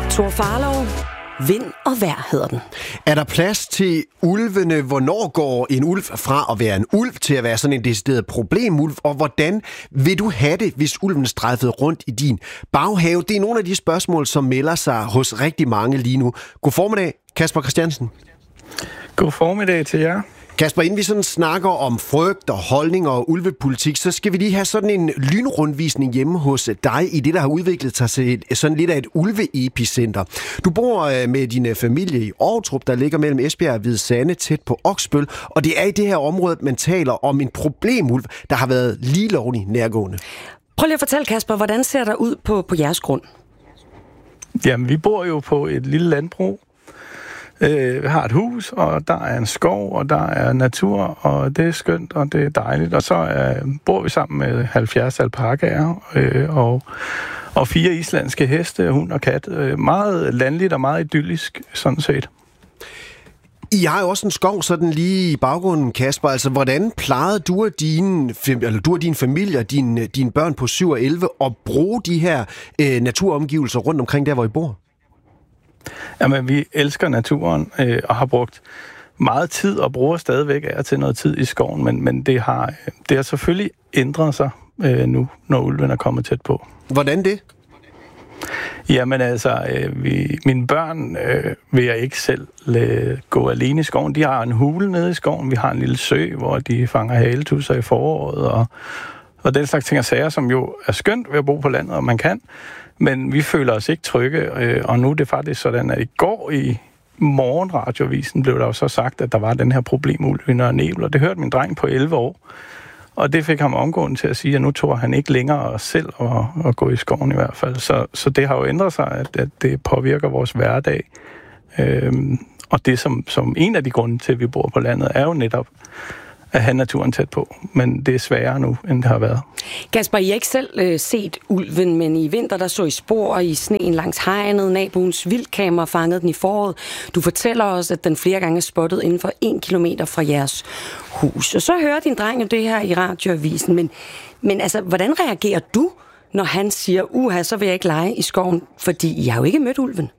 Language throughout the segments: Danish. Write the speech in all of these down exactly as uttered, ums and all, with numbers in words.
Thor Farlov. Vind og vejr hedder den. Er der plads til ulvene? Hvornår går en ulv fra at være en ulv til at være sådan en decideret problemulv? Og hvordan vil du have det, hvis ulven strejfede rundt i din baghave? Det er nogle af de spørgsmål, som melder sig hos rigtig mange lige nu. God formiddag, Kasper Christiansen. God formiddag til jer. Kasper, inden vi sådan snakker om frygt og holdning og ulvepolitik, så skal vi lige have sådan en lynrundvisning hjemme hos dig i det, der har udviklet sig til sådan lidt af et ulveepicenter. Du bor med din familie i Ovtrup, der ligger mellem Esbjerg og Hvide Sande, tæt på Oksbøl, og det er i det her område, man taler om en problemulv, der har været lige lovlig nærgående. Prøv lige at fortælle, Kasper, hvordan ser der ud på, på jeres grund? Jamen, vi bor jo på et lille landbrug. Vi har et hus, og der er en skov, og der er natur, og det er skønt, og det er dejligt. Og så øh, bor vi sammen med halvfjerds alpakaer øh, og, og fire islandske heste, hund og kat. Øh, meget landligt og meget idyllisk, sådan set. I har jo også en skov sådan lige i baggrunden, Kasper. Altså, hvordan plejede du og din, eller du og din familie og dine, dine børn på syv og elleve at bruge de her øh, naturomgivelser rundt omkring der, hvor I bor? Jamen, vi elsker naturen øh, og har brugt meget tid og bruger stadigvæk af til noget tid i skoven, men, men det, har, det har selvfølgelig ændret sig øh, nu, når ulven er kommet tæt på. Hvordan det? Jamen altså, øh, vi, mine børn øh, vil jeg ikke selv lade gå alene i skoven. De har en hule nede i skoven, vi har en lille sø, hvor de fanger haletusser i foråret, og, og den slags ting og sager, som jo er skønt ved at bo på landet, og man kan. Men vi føler os ikke trygge, og nu er det faktisk sådan, at i går i morgenradioavisen blev der jo så sagt, at der var den her problemulv i Nørre Nebel, og det hørte min dreng på elleve år. Og det fik ham omgående til at sige, at nu tror han ikke længere selv at, at gå i skoven i hvert fald. Så, så det har jo ændret sig, at, at det påvirker vores hverdag. Øhm, og det som, som en af de grunde til, at vi bor på landet, er jo netop at have naturen tæt på. Men det er sværere nu, end det har været. Kasper, I har ikke selv øh, set ulven, men i vinter der så I spor i sneen langs hegnet. Naboens vildkamera fangede den i foråret. Du fortæller os, at den flere gange er spottet inden for en kilometer fra jeres hus. Og så hører din dreng jo det her i radioavisen. Men, men altså, hvordan reagerer du, når han siger, uha, så vil jeg ikke lege i skoven? Fordi I har jo ikke mødt ulven.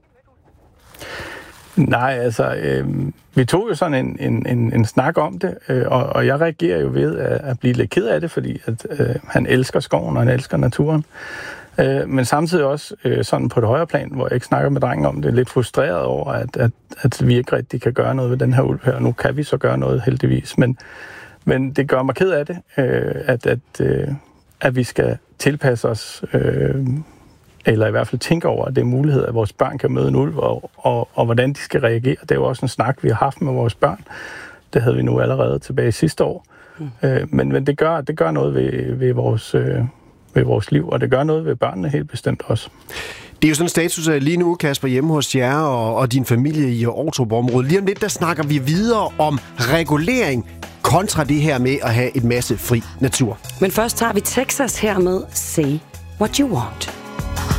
Nej, altså, øh, vi tog jo sådan en, en, en, en snak om det, øh, og, og jeg reagerer jo ved at, at blive lidt ked af det, fordi at, øh, han elsker skoven, og han elsker naturen. Øh, men samtidig også øh, sådan på et højere plan, hvor jeg ikke snakker med drengen om det, lidt frustreret over, at, at, at vi ikke rigtig kan gøre noget ved den her ulv her. Nu kan vi så gøre noget, heldigvis, men, men det gør mig ked af det, øh, at, at, øh, at vi skal tilpasse os... Øh, eller i hvert fald tænke over, at det er mulighed, at vores børn kan møde en ulv, og, og, og hvordan de skal reagere. Det er jo også en snak, vi har haft med vores børn. Det havde vi nu allerede tilbage sidste år. Mm. Øh, men men det, gør, det gør noget ved, ved, vores, øh, ved vores liv, og det gør noget ved børnene helt bestemt også. Det er jo sådan en status lige nu, Kasper, hjemme hos jer og, og din familie i Ovtrup-området. Lige om lidt, der snakker vi videre om regulering kontra det her med at have et masse fri natur. Men først tager vi Texas her med Say What You Want.